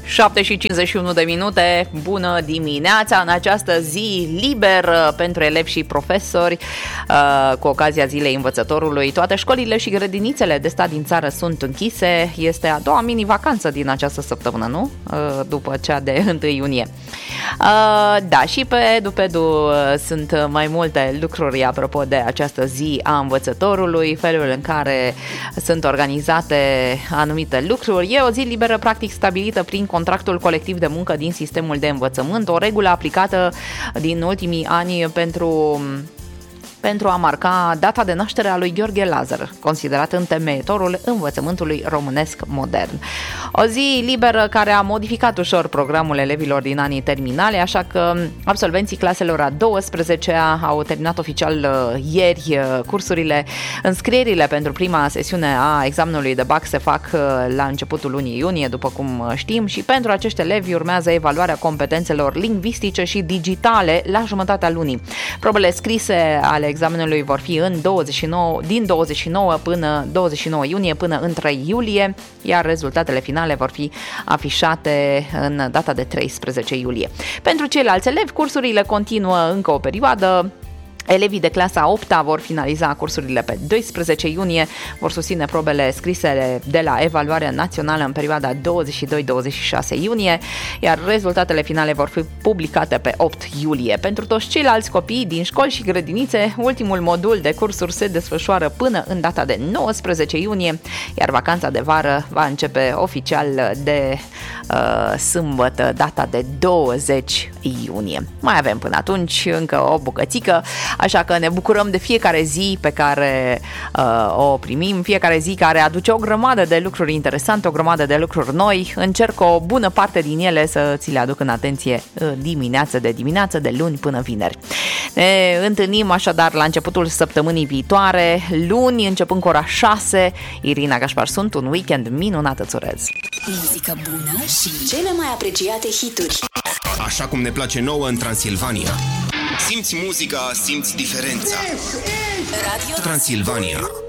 7:51 de minute, bună dimineața în această zi liberă pentru elevi și profesori. Cu ocazia Zilei Învățătorului, toate școlile și grădinițele de stat din țară sunt închise. Este a doua mini-vacanță din această săptămână, nu? După cea de 1 iunie. Da, și pe Dupedu sunt mai multe lucruri apropo de această zi a învățătorului, felul în care sunt organizate anumite lucruri. E o zi liberă practic stabilită prin contractul colectiv de muncă din sistemul de învățământ, o regulă aplicată din ultimii ani pentru a marca data de naștere a lui Gheorghe Lazar, considerat întemeietorul învățământului românesc modern. O zi liberă care a modificat ușor programul elevilor din anii terminale, așa că absolvenții claselor a 12-a au terminat oficial ieri cursurile. Înscrierile pentru prima sesiune a examenului de BAC se fac la începutul lunii iunie, după cum știm, și pentru acești elevi urmează evaluarea competențelor lingvistice și digitale la jumătatea lunii. Probele scrise ale examenului vor fi din 29 iunie până în 3 iulie, iar rezultatele finale vor fi afișate în data de 13 iulie. Pentru ceilalți elevi, cursurile continuă încă o perioadă. Elevii de clasa 8-a vor finaliza cursurile pe 12 iunie, vor susține probele scrise de la evaluarea națională în perioada 22-26 iunie, iar rezultatele finale vor fi publicate pe 8 iulie. Pentru toți ceilalți copii din școli și grădinițe, ultimul modul de cursuri se desfășoară până în data de 19 iunie, iar vacanța de vară va începe oficial de sâmbătă, data de 20 iunie. Mai avem până atunci încă o bucățică, așa că ne bucurăm de fiecare zi pe care o primim, fiecare zi care aduce o grămadă de lucruri interesante, o grămadă de lucruri noi. Încerc o bună parte din ele să ți le aduc în atenție dimineață, de luni până vineri. Ne întâlnim așadar la începutul săptămânii viitoare, luni, începând cu ora 6. Irina Gașpar sunt, un weekend minunat îți urez. Muzică bună și cele mai apreciate hituri. Așa cum ne place nouă în Transilvania. Simți muzica, simți diferența. Radio Transilvania.